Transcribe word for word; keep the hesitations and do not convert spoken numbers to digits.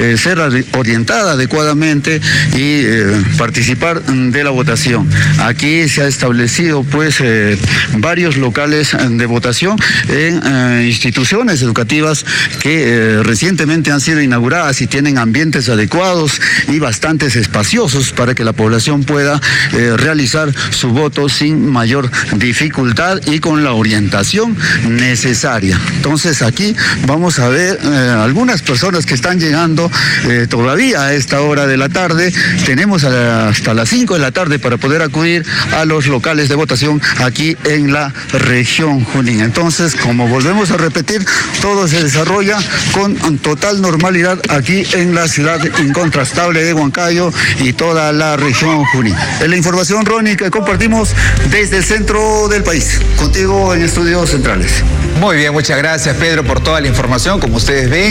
eh, ser orientada adecuadamente y eh, participar de la votación. Aquí se ha establecido pues eh, varios locales de votación en eh, instituciones educativas que eh, recientemente han sido inauguradas y tienen ambientes adecuados y bastantes espaciosos para que la población pueda eh, realizar su voto sin mayor dificultad y con la orientación necesaria. Entonces aquí vamos a ver eh, algunas personas que están llegando eh, todavía a esta hora de la tarde. Tenemos a, hasta las cinco de la tarde para poder acudir a los locales de votación aquí en la región Junín. Entonces, como volvemos a repetir, todo se desarrolla con total normalidad aquí en la ciudad incontrastable de Huancayo y toda la región Junín. Es la información, Ronnie, que compartimos desde el centro del país. Contigo en Estudios Centrales. Muy bien, muchas gracias, Pedro, por toda la información. Como ustedes ven,